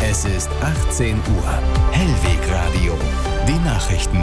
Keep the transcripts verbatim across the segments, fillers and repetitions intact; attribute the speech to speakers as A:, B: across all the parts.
A: Es ist achtzehn Uhr. Hellwegradio. Die Nachrichten.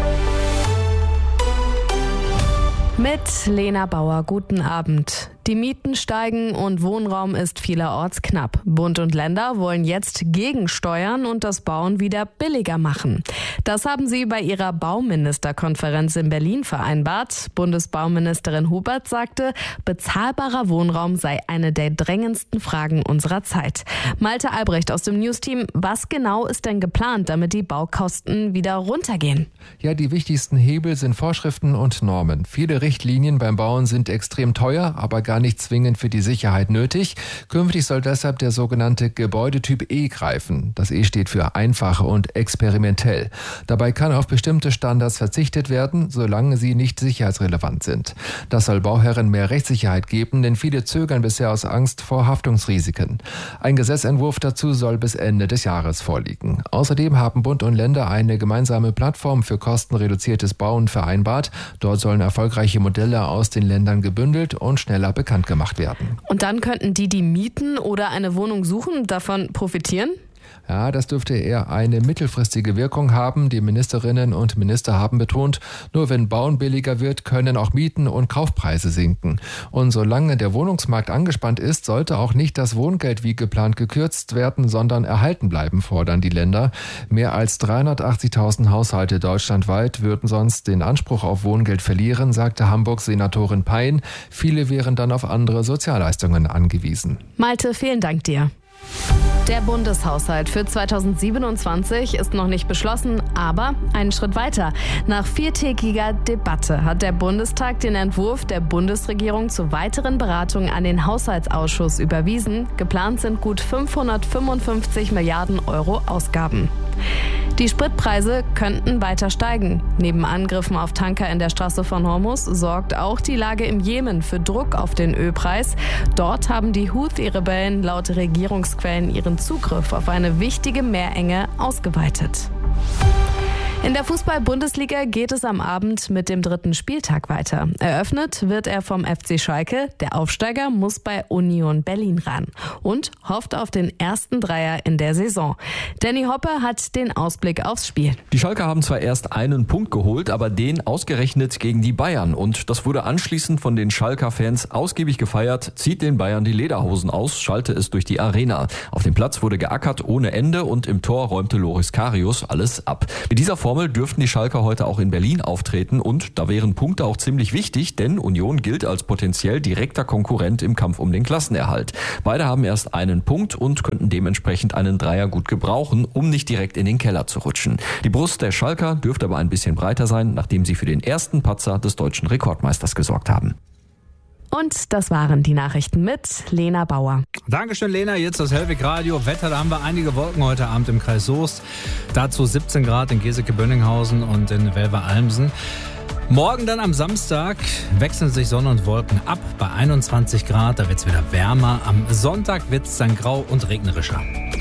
B: Mit Lena Bauer, guten Abend. Die Mieten steigen und Wohnraum ist vielerorts knapp. Bund und Länder wollen jetzt gegensteuern und das Bauen wieder billiger machen. Das haben sie bei ihrer Bauministerkonferenz in Berlin vereinbart. Bundesbauministerin Hubert sagte, bezahlbarer Wohnraum sei eine der drängendsten Fragen unserer Zeit. Malte Albrecht aus dem Newsteam, was genau ist denn geplant, damit die Baukosten wieder runtergehen?
C: Ja, die wichtigsten Hebel sind Vorschriften und Normen. Viele Richtlinien beim Bauen sind extrem teuer, aber gar nicht zwingend für die Sicherheit nötig. Künftig soll deshalb der sogenannte Gebäudetyp E greifen. Das E steht für einfach und experimentell. Dabei kann auf bestimmte Standards verzichtet werden, solange sie nicht sicherheitsrelevant sind. Das soll Bauherren mehr Rechtssicherheit geben, denn viele zögern bisher aus Angst vor Haftungsrisiken. Ein Gesetzentwurf dazu soll bis Ende des Jahres vorliegen. Außerdem haben Bund und Länder eine gemeinsame Plattform für kostenreduziertes Bauen vereinbart. Dort sollen erfolgreiche Modelle aus den Ländern gebündelt und schneller bekannt gemacht werden.
B: Und dann könnten die, die mieten oder eine Wohnung suchen, davon profitieren?
C: Ja, das dürfte eher eine mittelfristige Wirkung haben. Die Ministerinnen und Minister haben betont, nur wenn Bauen billiger wird, können auch Mieten und Kaufpreise sinken. Und solange der Wohnungsmarkt angespannt ist, sollte auch nicht das Wohngeld wie geplant gekürzt werden, sondern erhalten bleiben, fordern die Länder. Mehr als dreihundertachtzigtausend Haushalte deutschlandweit würden sonst den Anspruch auf Wohngeld verlieren, sagte Hamburgs Senatorin Pein. Viele wären dann auf andere Sozialleistungen angewiesen.
B: Malte, vielen Dank dir. Der Bundeshaushalt für zweitausendsiebenundzwanzig ist noch nicht beschlossen, aber einen Schritt weiter. Nach viertägiger Debatte hat der Bundestag den Entwurf der Bundesregierung zu weiteren Beratungen an den Haushaltsausschuss überwiesen. Geplant sind gut fünfhundertfünfundfünfzig Milliarden Euro Ausgaben. Die Spritpreise könnten weiter steigen. Neben Angriffen auf Tanker in der Straße von Hormuz sorgt auch die Lage im Jemen für Druck auf den Ölpreis. Dort haben die Houthi-Rebellen laut Regierungsquellen ihren Zugriff auf eine wichtige Meerenge ausgeweitet. In der Fußball-Bundesliga geht es am Abend mit dem dritten Spieltag weiter. Eröffnet wird er vom F C Schalke. Der Aufsteiger muss bei Union Berlin ran und hofft auf den ersten Dreier in der Saison. Danny Hoppe hat den Ausblick aufs Spiel.
D: Die Schalker haben zwar erst einen Punkt geholt, aber den ausgerechnet gegen die Bayern. Und das wurde anschließend von den Schalker-Fans ausgiebig gefeiert. Zieht den Bayern die Lederhosen aus, schallte es durch die Arena. Auf dem Platz wurde geackert ohne Ende und im Tor räumte Loris Karius alles ab. Mit dieser Formel dürften die Schalker heute auch in Berlin auftreten und da wären Punkte auch ziemlich wichtig, denn Union gilt als potenziell direkter Konkurrent im Kampf um den Klassenerhalt. Beide haben erst einen Punkt und könnten dementsprechend einen Dreier gut gebrauchen, um nicht direkt in den Keller zu rutschen. Die Brust der Schalker dürfte aber ein bisschen breiter sein, nachdem sie für den ersten Patzer des deutschen Rekordmeisters gesorgt haben.
B: Und das waren die Nachrichten mit Lena Bauer.
E: Dankeschön, Lena. Jetzt das Hellwegradio. Wetter, da haben wir einige Wolken heute Abend im Kreis Soest. Dazu siebzehn Grad in Geseke-Bönninghausen und in Welver-Almsen. Morgen dann am Samstag wechseln sich Sonne und Wolken ab bei einundzwanzig Grad. Da wird es wieder wärmer. Am Sonntag wird es dann grau und regnerischer.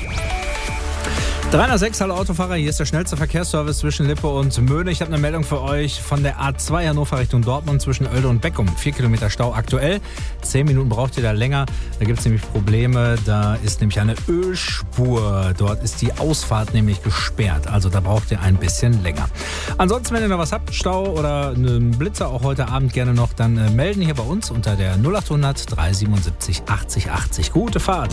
E: drei null sechs, hallo Autofahrer, hier ist der schnellste Verkehrsservice zwischen Lippe und Möhne. Ich habe eine Meldung für euch von der A zwei Hannover Richtung Dortmund zwischen Oelde und Beckum. Vier Kilometer Stau aktuell. Zehn Minuten braucht ihr da länger. Da gibt es nämlich Probleme. Da ist nämlich eine Ölspur. Dort ist die Ausfahrt nämlich gesperrt. Also da braucht ihr ein bisschen länger. Ansonsten, wenn ihr noch was habt, Stau oder einen Blitzer auch heute Abend gerne noch, dann äh, melden hier bei uns unter der null acht hundert drei siebenundsiebzig achtzig achtzig. Gute Fahrt!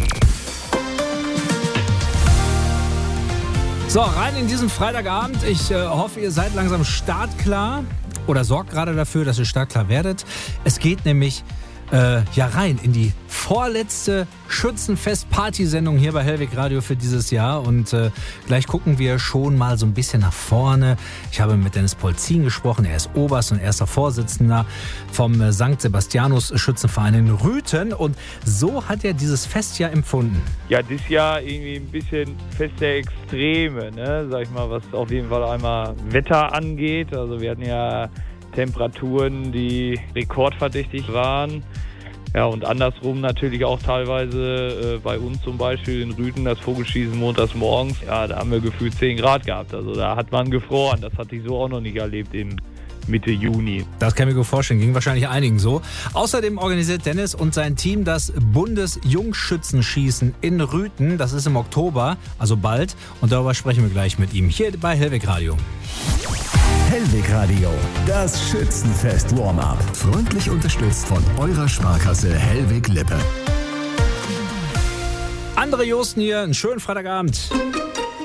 E: So, rein in diesen Freitagabend. Ich äh, hoffe, ihr seid langsam startklar oder sorgt gerade dafür, dass ihr startklar werdet. Es geht nämlich äh, ja rein in die vorletzte Schützenfest-Party-Sendung hier bei Hellwegradio für dieses Jahr. Und äh, gleich gucken wir schon mal so ein bisschen nach vorne. Ich habe mit Dennis Polzin gesprochen. Er ist Oberst und erster Vorsitzender vom äh, Sankt Sebastianus Schützenverein in Rüthen. Und so hat er dieses Fest ja empfunden.
F: Ja, dieses Jahr irgendwie ein bisschen Fest der Extreme, ne? Sag ich mal, was auf jeden Fall einmal Wetter angeht. Also wir hatten ja Temperaturen, die rekordverdächtig waren. Ja, und andersrum natürlich auch teilweise äh, bei uns zum Beispiel in Rüthen das Vogelschießen montags morgens. Ja, da haben wir gefühlt zehn Grad gehabt. Also da hat man gefroren. Das hatte ich so auch noch nicht erlebt im Mitte Juni.
E: Das kann ich mir gut vorstellen, ging wahrscheinlich einigen so. Außerdem organisiert Dennis und sein Team das Bundesjungschützenschießen in Rüthen. Das ist im Oktober, also bald. Und darüber sprechen wir gleich mit ihm hier bei Hellweg Radio.
A: Hellweg Radio, das Schützenfest Warm-Up. Freundlich unterstützt von eurer Sparkasse Hellweg Lippe.
E: Andre Josten hier, einen schönen Freitagabend.